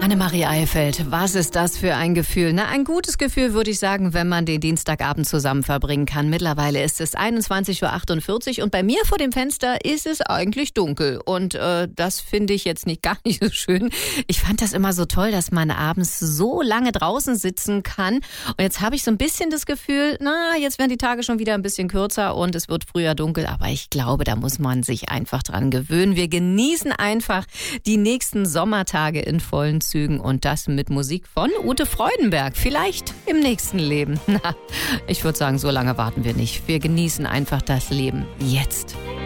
Annemarie Eifeld, was ist das für ein Gefühl? Na, ein gutes Gefühl, würde ich sagen, wenn man den Dienstagabend zusammen verbringen kann. Mittlerweile ist es 21:48 Uhr und bei mir vor dem Fenster ist es eigentlich dunkel. Und das finde ich jetzt gar nicht so schön. Ich fand das immer so toll, dass man abends so lange draußen sitzen kann. Und jetzt habe ich so ein bisschen das Gefühl, jetzt werden die Tage schon wieder ein bisschen kürzer und es wird früher dunkel. Aber ich glaube, da muss man sich einfach dran gewöhnen. Wir genießen einfach die nächsten Sommertage in vollen Zügen. Und das mit Musik von Ute Freudenberg. Vielleicht im nächsten Leben. Ich würde sagen, so lange warten wir nicht. Wir genießen einfach das Leben jetzt.